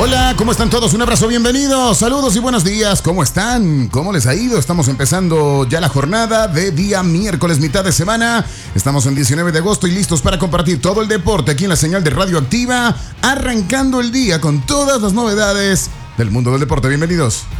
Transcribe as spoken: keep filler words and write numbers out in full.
Hola, ¿cómo están todos? Un abrazo, bienvenidos, saludos y buenos días. ¿Cómo están? ¿Cómo les ha ido? Estamos empezando ya la jornada de día miércoles, mitad de semana. Estamos en diecinueve de agosto y listos para compartir todo el deporte aquí en la señal de Radio Activa, arrancando el día con todas las novedades del mundo del deporte. Bienvenidos.